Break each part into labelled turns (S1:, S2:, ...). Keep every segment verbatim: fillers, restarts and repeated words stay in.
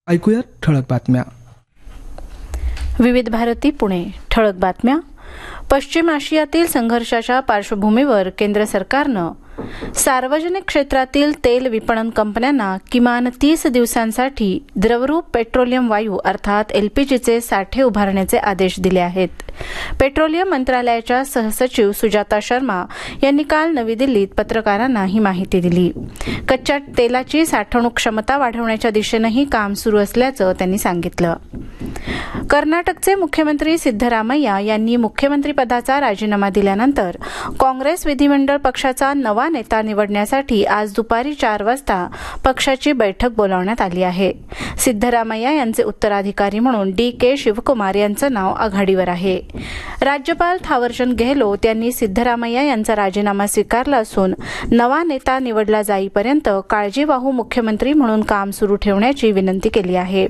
S1: ऐकूया ठळक बातम्या.
S2: विविध भारती पुणे. ठळक बातम्या. पश्चिम आशियातील संघर्षाच्या पार्श्वभूमीवर केंद्र सरकारनं सार्वजनिक क्षेत्रातील तेल विपणन कंपन्यांना किमान तीस दिवसांसाठी द्रवरूप पेट्रोलियम वायू अर्थात एलपीजीचे साठे उभारण्याचे आदेश दिले आहेत. पेट्रोलियम मंत्रालयाच्या सहसचिव सुजाता शर्मा यांनी काल नवी दिल्लीत पत्रकारांना ही माहिती दिली. कच्च्या तेलाची साठवणूक क्षमता वाढवण्याच्या दिशेनंही काम सुरू असल्याचं त्यांनी सांगितलं. कर्नाटकचे मुख्यमंत्री सिद्धरामय्या यांनी मुख्यमंत्रीपदाचा राजीनामा दिल्यानंतर काँग्रेस विधिमंडळ पक्षाचा नवा नेता निवडण्यासाठी आज दुपारी चार वाजता पक्षाची बैठक बोलावण्यात आली आहे. सिद्धरामय्या यांचे उत्तराधिकारी म्हणून डी के शिवकुमार यांचं नाव आघाडीवर आहे. राज्यपाल थावरचंद गेहलोत यांनी सिद्धरामय्या यांचा राजीनामा स्वीकारला असून नवा नेता निवडला जाईपर्यंत काळजीवाहू मुख्यमंत्री म्हणून काम सुरू ठेवण्याची विनंती केली आहे.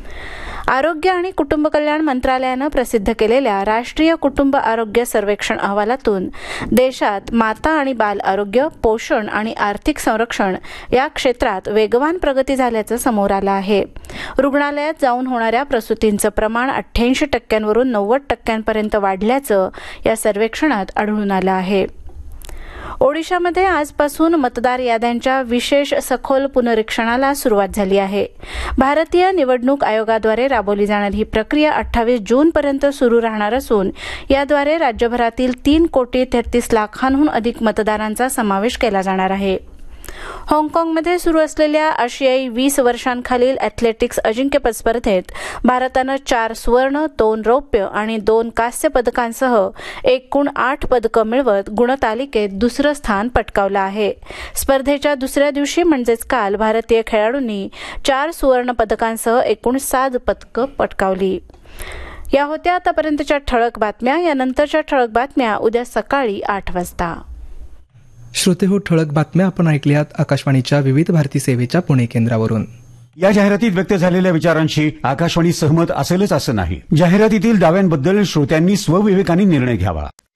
S2: आरोग्य आणि कुटुंब कल्याण मंत्रालयानं प्रसिद्ध केलेल्या राष्ट्रीय कुटुंब आरोग्य सर्वेक्षण अहवालातून देशात माता आणि बाल आरोग्य, पोषण आणि आर्थिक संरक्षण या क्षेत्रात वेगवान प्रगती झाल्याचं समोर आलं आहे. रुग्णालयात जाऊन होणाऱ्या प्रसूतींचं प्रमाण अठ्ठ्याऐंशी टक्क्यांवरून नव्वद टक्क्यांपर्यंत वाढल्याचं या सर्वेक्षणात आढळून आलं आहे. ओडिशामध्ये आजपासून मतदार याद्यांच्या विशेष सखोल पुनरीक्षणाला सुरुवात झाली आहे. भारतीय निवडणूक आयोगाद्वारे राबवली जाणारी ही प्रक्रिया अठ्ठावीस जूनपर्यंत सुरू राहणार असून याद्वारे राज्यभरातील तीन कोटी तेहतीस लाखांहून अधिक मतदारांचा समावेश केला जाणार आहे. हाँगकाँगमध्ये सुरू असलेल्या आशियाई वीस वर्षांखालील अॅथलेटिक्स अजिंक्यपद स्पर्धेत भारतानं चार सुवर्ण, दोन रौप्य आणि दोन कांस्य पदकांसह एकूण आठ पदकं मिळवत गुणतालिकेत दुसरं स्थान पटकावलं आहे. स्पर्धेच्या दुसऱ्या दिवशी म्हणजेच काल भारतीय खेळाडूंनी चार सुवर्ण पदकांसह एकूण सात पदकं पटकावली. या होत्या आतापर्यंतच्या ठळक बातम्या. यानंतरच्या ठळक बातम्या उद्या सकाळी आठ वाजता.
S1: श्रोते हो, ठळक बातम्या आपण ऐकल्यात आकाशवाणीच्या विविध भारती सेवेच्या पुणे केंद्रावरून.
S3: या जाहिरातीत व्यक्त झालेल्या विचारांशी आकाशवाणी सहमत असेलच असं नाही. जाहिरातीतील दाव्यांबद्दल श्रोत्यांनी स्वविवेकाने निर्णय घ्यावा.